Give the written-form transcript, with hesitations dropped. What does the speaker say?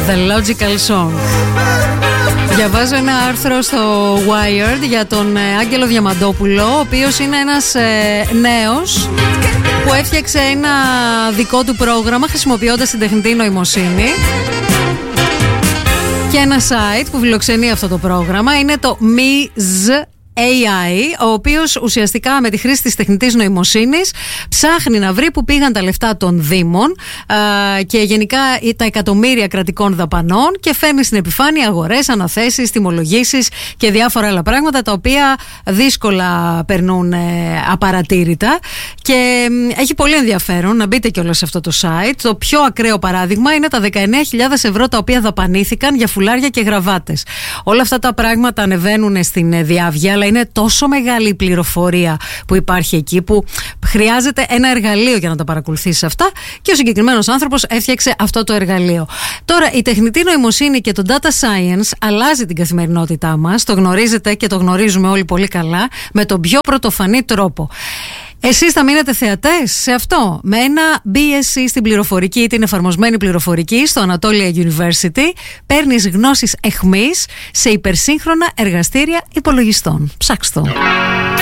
The Logical Song. Διαβάζω ένα άρθρο στο Wired για τον Άγγελο Διαμαντόπουλο, ο οποίος είναι ένας νέος που έφτιαξε ένα δικό του πρόγραμμα χρησιμοποιώντας την τεχνητή νοημοσύνη. Και ένα site που φιλοξενεί αυτό το πρόγραμμα είναι το Miz AI, ο οποίος ουσιαστικά με τη χρήση της τεχνητής νοημοσύνης ψάχνει να βρει που πήγαν τα λεφτά των δήμων και γενικά τα εκατομμύρια κρατικών δαπανών και φέρνει στην επιφάνεια αγορές, αναθέσεις, τιμολογήσεις και διάφορα άλλα πράγματα τα οποία δύσκολα περνούν απαρατήρητα. Και έχει πολύ ενδιαφέρον να μπείτε κιόλας σε αυτό το site. Το πιο ακραίο παράδειγμα είναι τα 19.000 ευρώ τα οποία δαπανήθηκαν για φουλάρια και γραβάτες. Όλα αυτά τα πράγματα ανεβαίνουν στην διάβγεια, αλλά είναι τόσο μεγάλη η πληροφορία που υπάρχει εκεί που χρειάζεται ένα εργαλείο για να τα παρακολουθήσει αυτά και ο συγκεκριμένος άνθρωπος έφτιαξε αυτό το εργαλείο. Τώρα η τεχνητή νοημοσύνη και το data science αλλάζει την καθημερινότητά μας, το γνωρίζετε και το γνωρίζουμε όλοι πολύ καλά, με τον πιο πρωτοφανή τρόπο. Εσείς θα μείνετε θεατές σε αυτό? Με ένα BSc στην πληροφορική ή την εφαρμοσμένη πληροφορική στο Anatolia University παίρνεις γνώσεις εχμής σε υπερσύγχρονα εργαστήρια υπολογιστών. Ψάξτε το.